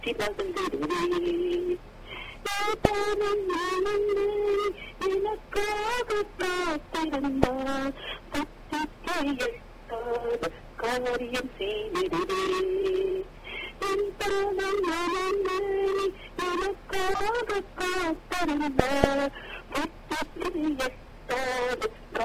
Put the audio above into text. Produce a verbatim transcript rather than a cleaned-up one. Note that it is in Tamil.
மகிழ்ந்திடுவே. ஏதானும் நானே எனக்காக காத்திருந்தால் புத்திக்கு எட்டாத காரியம் செய்திடுவே. என் தானம் நானே எனக்காக காத்திருந்தால் புத்திக்கு எட்டாத